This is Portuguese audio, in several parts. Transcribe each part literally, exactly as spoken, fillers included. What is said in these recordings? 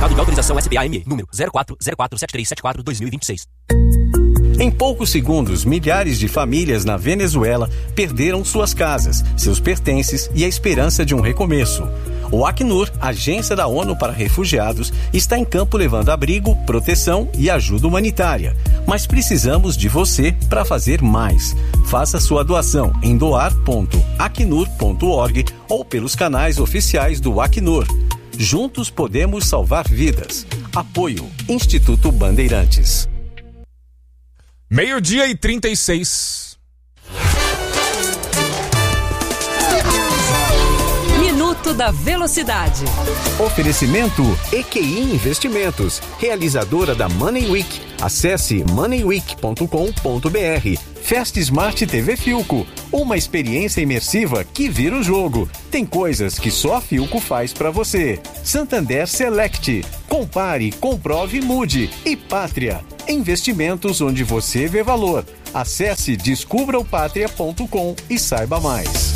certificado de autorização S P A M E, número zero quatro zero quatro sete três sete quatro dois mil e vinte e seis. Em poucos segundos, milhares de famílias na Venezuela perderam suas casas, seus pertences e a esperança de um recomeço. O Acnur, agência da ONU para refugiados, está em campo levando abrigo, proteção e ajuda humanitária. Mas precisamos de você para fazer mais. Faça sua doação em doar ponto acnur ponto org ou pelos canais oficiais do Acnur. Juntos podemos salvar vidas. Apoio Instituto Bandeirantes. Meio-dia e trinta e seis. Minuto da Velocidade. Oferecimento E Q I Investimentos, realizadora da Money Week. Acesse money week ponto com ponto b r. Fast Smart T V Filco, uma experiência imersiva que vira o jogo. Tem coisas que só a Filco faz pra você. Santander Select, compare, comprove, mude. E Pátria, investimentos onde você vê valor. Acesse descubra o pátria ponto com e saiba mais.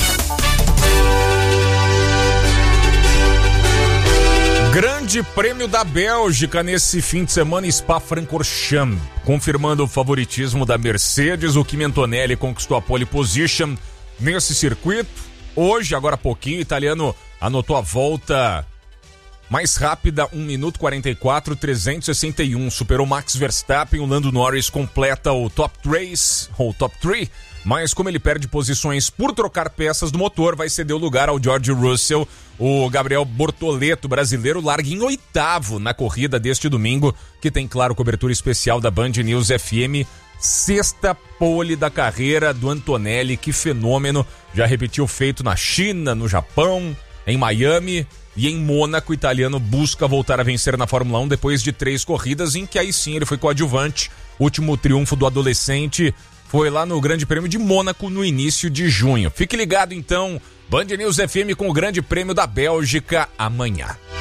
Grande Prêmio da Bélgica nesse fim de semana, Spa-Francorchamps. Confirmando o favoritismo da Mercedes, o Kimi Antonelli conquistou a pole position nesse circuito. Hoje, agora há pouquinho, o italiano anotou a volta mais rápida, um minuto quarenta e quatro, trezentos e sessenta e um. Superou Max Verstappen, o Lando Norris completa o top três, ou top três. Mas como ele perde posições por trocar peças do motor, vai ceder o lugar ao George Russell. O Gabriel Bortoleto, brasileiro, larga em oitavo na corrida deste domingo, que tem, claro, cobertura especial da Band News F M. Sexta pole da carreira do Antonelli, que fenômeno. Já repetiu o feito na China, no Japão, em Miami e em Mônaco. O italiano busca voltar a vencer na Fórmula um depois de três corridas, em que aí sim ele foi coadjuvante. Último triunfo do adolescente foi lá no Grande Prêmio de Mônaco no início de junho. Fique ligado então, Band News F M com o Grande Prêmio da Bélgica amanhã.